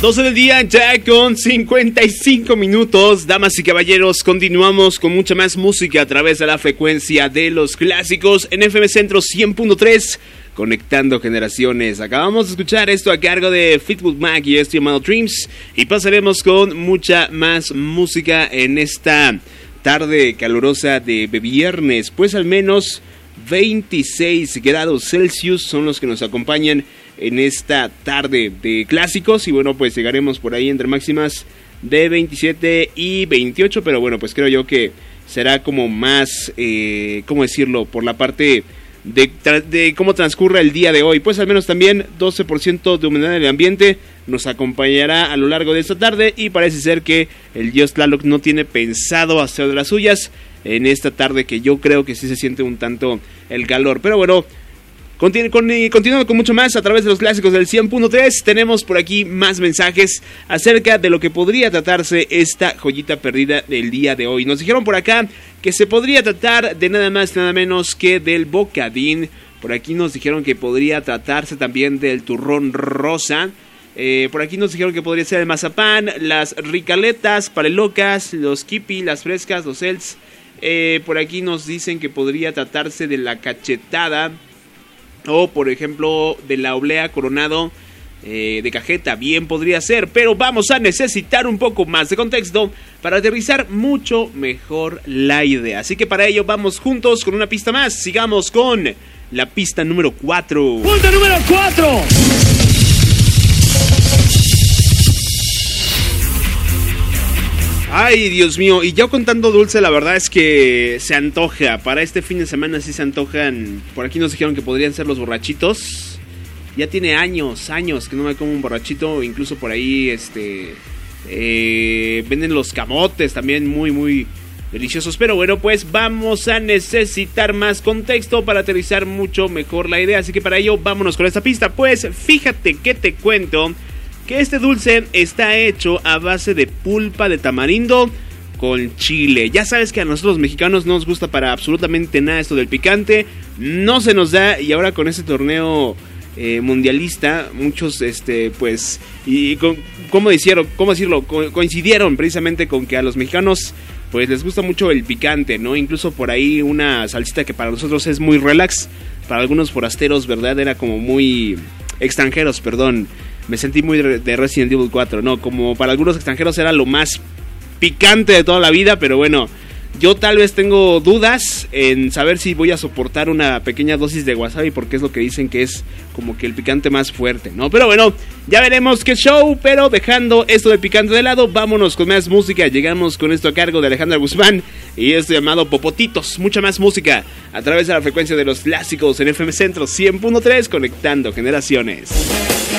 12 del día ya con 55 minutos. Damas y caballeros, continuamos con mucha más música a través de la frecuencia de los clásicos en FM Centro 100.3, conectando generaciones. Acabamos de escuchar esto a cargo de Fleetwood Mac y esto llamado Dreams, y pasaremos con mucha más música en esta tarde calurosa de viernes, pues al menos 26 grados Celsius son los que nos acompañan en esta tarde de clásicos. Y bueno, pues llegaremos por ahí entre máximas de 27 y 28, pero bueno, pues creo yo que será como más, ¿cómo decirlo? Por la parte de cómo transcurra el día de hoy. Pues al menos también 12% de humedad en el ambiente nos acompañará a lo largo de esta tarde, y parece ser que el Dios Tlaloc no tiene pensado hacer de las suyas en esta tarde, que yo creo que sí se siente un tanto el calor. Pero bueno, continuando con mucho más a través de los clásicos del 100.3, tenemos por aquí más mensajes acerca de lo que podría tratarse esta joyita perdida del día de hoy. Nos dijeron por acá que se podría tratar de nada más nada menos que del bocadín. Por aquí nos dijeron que podría tratarse también del turrón rosa. Por aquí nos dijeron que podría ser el mazapán, las ricaletas, palelocas, los kipi, las frescas, los elts. Por aquí nos dicen que podría tratarse de la cachetada, o por ejemplo de la oblea coronado de cajeta. Bien podría ser, pero vamos a necesitar un poco más de contexto para aterrizar mucho mejor la idea. Así que para ello vamos juntos con una pista más. Sigamos con la pista número 4. Punto número 4. Ay, Dios mío, y ya contando dulce, la verdad es que se antoja. Para este fin de semana sí se antojan. Por aquí nos dijeron que podrían ser los borrachitos. Ya tiene años que no me como un borrachito. Incluso por ahí venden los camotes también muy deliciosos. Pero bueno, pues vamos a necesitar más contexto para aterrizar mucho mejor la idea. Así que para ello vámonos con esta pista. Pues fíjate que te cuento que este dulce está hecho a base de pulpa de tamarindo con chile. Ya sabes que a nosotros los mexicanos no nos gusta para absolutamente nada esto del picante. No se nos da, y ahora con este torneo mundialista, muchos pues, y ¿cómo decirlo? Coincidieron precisamente con que a los mexicanos pues les gusta mucho el picante, ¿no? Incluso por ahí una salsita que para nosotros es muy relax, para algunos forasteros, ¿verdad? Era como muy extranjeros, perdón. Me sentí muy de Resident Evil 4, ¿no? Como para algunos extranjeros era lo más picante de toda la vida, pero bueno, yo tal vez tengo dudas en saber si voy a soportar una pequeña dosis de wasabi, porque es lo que dicen que es como que el picante más fuerte, ¿no? Pero bueno, ya veremos qué show, pero dejando esto del picante de lado, vámonos con más música. Llegamos con esto a cargo de Alejandra Guzmán y esto llamado Popotitos. Mucha más música a través de la frecuencia de los clásicos en FM Centro 100.3, conectando generaciones.